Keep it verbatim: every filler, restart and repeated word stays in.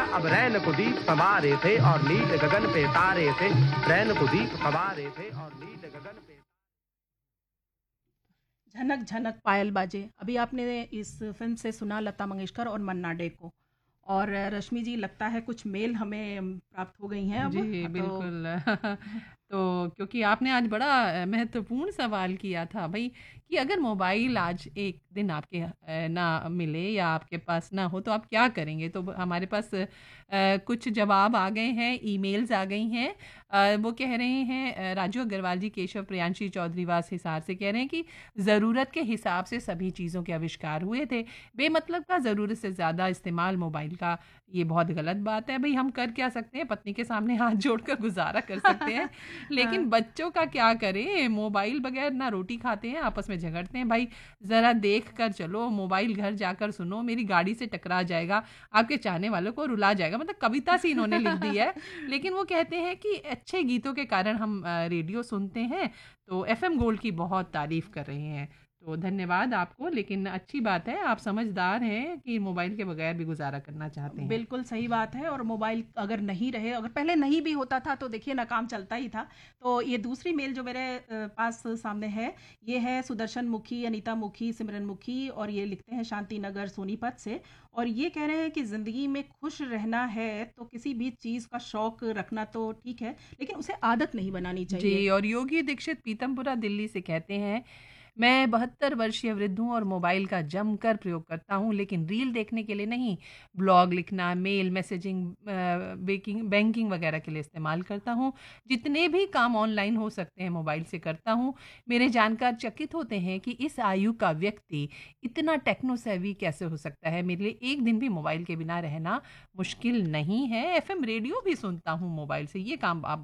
अब रैन को दीप संवारे थे और नील गगन पे तारे थे, रैन को दीप संवारे थे और नील गगन पे झनक झनक पायल बाजे। अभी आपने इस फिल्म से सुना लता मंगेशकर और मन्ना डे को। और रश्मि जी, लगता है कुछ मेल हमें प्राप्त हो गई हैं अब। जी, तो बिल्कुल। तो क्योंकि आपने आज बड़ा अ, महत्वपूर्ण सवाल किया था भई, कि अगर मोबाइल आज एक दिन आपके अ, ना मिले या आपके पास ना हो तो आप क्या करेंगे? तो ब हमारे पास अ, कुछ जवाब आ गए हैं, ईमेल्स आ गई हैं। अ, वो कह रहे हैं अ, राजू अग्रवाल जी, केशव प्रियांशी चौधरीवास हिसार से कह रहे हैं कि ज़रूरत के हिसाब से सभी चीज़ों के आविष्कार हुए थे। बेमतलब का ज़रूरत से ज़्यादा इस्तेमाल मोबाइल का, ये बहुत गलत बात है। भई हम कर क्या सकते हैं? पत्नी के सामने हाथ जोड़कर गुज़ारा कर सकते हैं। लेकिन हाँ, बच्चों का क्या करें? मोबाइल बगैर ना रोटी खाते हैं, आपस में झगड़ते हैं। भाई ज़रा देख कर चलो, मोबाइल घर जाकर सुनो, मेरी गाड़ी से टकरा जाएगा, आपके चाहने वालों को रुला जाएगा। मतलब कविता सी इन्होंने लिख दी है। लेकिन वो कहते हैं कि अच्छे गीतों के कारण हम अ, रेडियो सुनते हैं, तो एफएम गोल्ड की बहुत तारीफ़ कर रहे हैं। तो धन्यवाद आपको, लेकिन अच्छी बात है, आप समझदार हैं कि मोबाइल के बगैर भी गुज़ारा करना चाहते हैं। बिल्कुल सही बात है। और मोबाइल अगर नहीं रहे, अगर पहले नहीं भी होता था तो देखिए ना, काम चलता ही था। तो ये दूसरी मेल जो मेरे अ, पास सामने है, ये है सुदर्शन मुखी, अनीता मुखी, सिमरन मुखी, और ये लिखते हैं शांति नगर सोनीपत से। और ये कह रहे हैं कि ज़िंदगी में खुश रहना है तो किसी भी चीज़ का शौक रखना तो ठीक है, लेकिन उसे आदत नहीं बनानी चाहिए। जी, और योगी दीक्षित पीतमपुरा दिल्ली से कहते हैं, मैं बहत्तर वर्षीय वृद्ध हूँ और मोबाइल का जमकर प्रयोग करता हूँ, लेकिन रील देखने के लिए नहीं, ब्लॉग लिखना, मेल, मैसेजिंग, अ, बेकिंग बैंकिंग वगैरह के लिए इस्तेमाल करता हूँ। जितने भी काम ऑनलाइन हो सकते हैं, मोबाइल से करता हूँ। मेरे जानकार चकित होते हैं कि इस आयु का व्यक्ति इतना टेक्नो सेवी कैसे हो सकता है। मेरे लिए एक दिन भी मोबाइल के बिना रहना मुश्किल नहीं है। एफएम रेडियो भी सुनता हूँ मोबाइल से, ये काम आप